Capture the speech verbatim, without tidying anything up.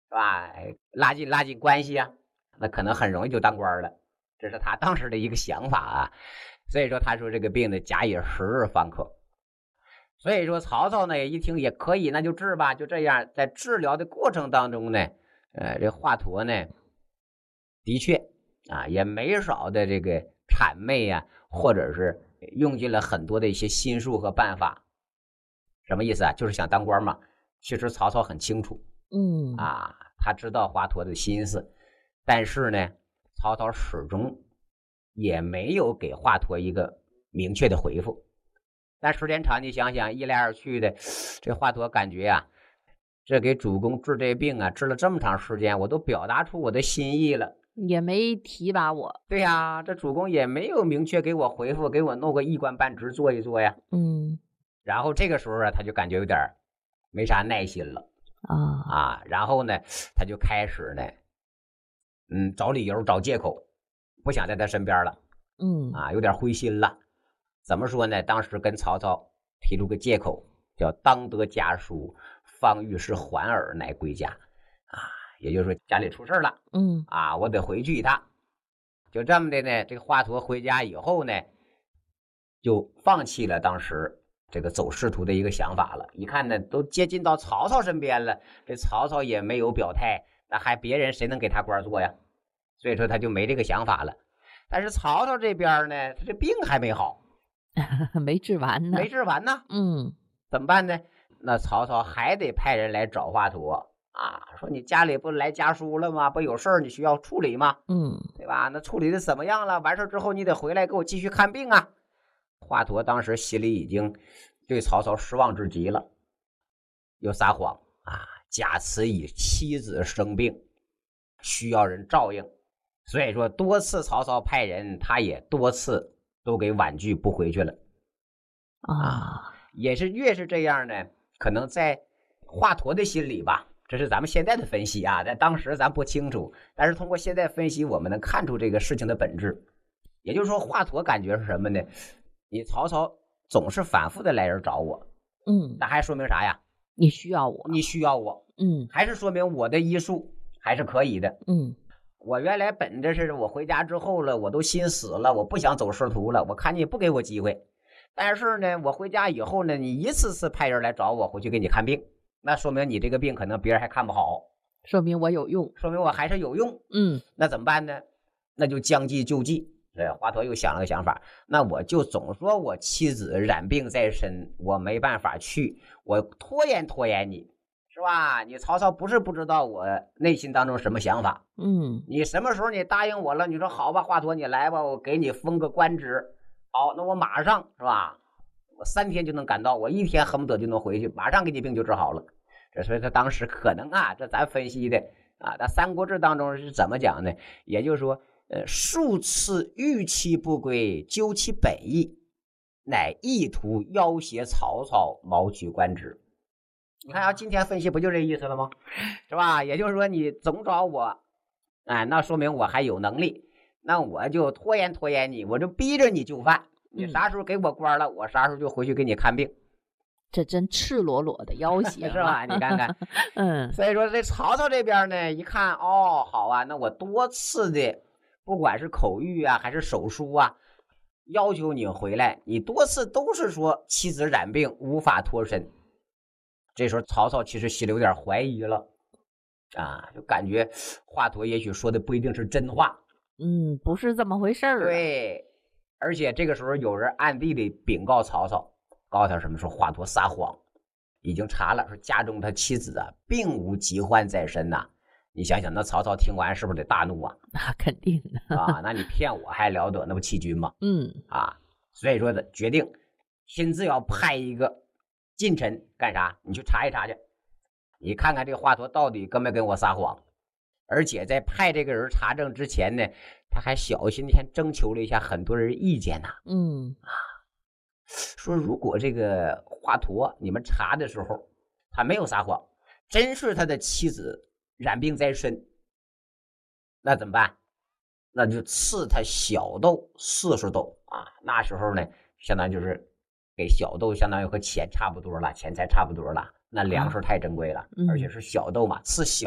是吧？拉近拉近关系啊，那可能很容易就当官了。这是他当时的一个想法啊。所以说他说这个病呢，假以时日方可。所以说曹操呢一听也可以，那就治吧。就这样，在治疗的过程当中呢，呃，这华佗呢，的确啊，也没少的这个谄媚啊，或者是用尽了很多的一些心术和办法。什么意思啊？就是想当官嘛。其实曹操很清楚， 嗯啊，他知道华佗的心思，但是呢，曹操始终也没有给华佗一个明确的回复。但时间长，你想想，一来二去的，这华佗感觉啊，这给主公治这病啊，治了这么长时间，我都表达出我的心意了， 也没提拔我。 对呀，这主公也没有明确给我回复，给我弄个一官半职做一做呀。 嗯， 然后这个时候啊，他就感觉有点没啥耐心了啊啊，然后呢，他就开始呢，嗯，找理由找借口，不想在他身边了， 嗯啊，有点灰心了。怎么说呢？当时跟曹操提出个借口，叫当得家书，方欲是还尔乃归家，啊，也就是说家里出事了， 嗯啊，我得回去一趟。就这么的呢，这个华佗回家以后呢，就放弃了当时这个走仕途的一个想法了。一看呢，都接近到曹操身边了，这曹操也没有表态，那还别人谁能给他官做呀？所以说他就没这个想法了。但是曹操这边呢，他这病还没好， 没治完呢。 没治完呢， 嗯怎么办呢？那曹操还得派人来找华佗啊，说你家里不来家书了吗？不有事儿你需要处理吗？ 嗯对吧？那处理的怎么样了？完事之后你得回来给我继续看病啊。华佗当时心里已经对曹操失望至极了，又撒谎啊，假辞以妻子生病，需要人照应，所以说多次曹操派人，他也多次都给婉拒不回去了啊。 也是越是这样呢，可能在华佗的心里吧，这是咱们现在的分析啊，在当时咱不清楚，但是通过现在分析，我们能看出这个事情的本质。也就是说，华佗感觉是什么呢？你曹操总是反复的来人找我， 嗯， 那还说明啥呀？ 你需要我。 你需要我， 嗯还是说明我的医术还是可以的。 嗯我原来本着是我回家之后了，我都心死了，我不想走仕途了，我看你也不给我机会。但是呢，我回家以后呢，你一次次派人来找我回去给你看病，那说明你这个病可能别人还看不好， 说明我有用。 说明我还是有用。 嗯那怎么办呢？那就将计就计。对，华佗又想了个想法，那我就总说我妻子染病在身，我没办法去，我拖延拖延你，是吧？你曹操不是不知道我内心当中什么想法， 嗯你什么时候你答应我了？你说好吧，华佗你来吧，我给你封个官职。好，那我马上是吧？我三天就能赶到，我一天恨不得就能回去，马上给你病就治好了。这所以他当时可能啊，这咱分析的啊，那《三国志》当中是怎么讲呢？也就是说，呃，数次逾期不归，究其本意，乃意图要挟曹操，谋取官职。你看啊，今天分析不就这意思了吗？是吧？也就是说，你总找我，哎，那说明我还有能力，那我就拖延拖延你，我就逼着你就范。你啥时候给我官了，我啥时候就回去给你看病。 这真赤裸裸的要挟是吧？你看看， 嗯， 所以说这曹操这边呢，一看哦，好啊，那我多次的，不管是口谕啊，还是手书啊，要求你回来，你多次都是说妻子染病无法脱身。这时候曹操其实心里有点怀疑了，啊，就感觉华佗也许说的不一定是真话。 嗯，不是这么回事儿。 对，而且这个时候有人暗地里禀告曹操，告诉他什么？说华佗撒谎，已经查了，说家中他妻子啊并无疾患在身呐、啊。你想想，那曹操听完是不是得大怒啊？ 那肯定的啊，那你骗我还了得？那不欺君吗？ 嗯啊，所以说的决定亲自要派一个近臣干啥？你去查一查去，你看看这个华佗到底跟没跟我撒谎。而且在派这个人查证之前呢，他还小心先征求了一下很多人意见呐、啊。 嗯啊，说如果这个华佗你们查的时候他没有撒谎，真是他的妻子染病在身，那怎么办？那就赐他小豆四十斗啊！那时候呢，相当于就是给小豆，相当于和钱差不多了，钱财差不多了。那粮食太珍贵了， 嗯、 而且是小豆嘛，赐小。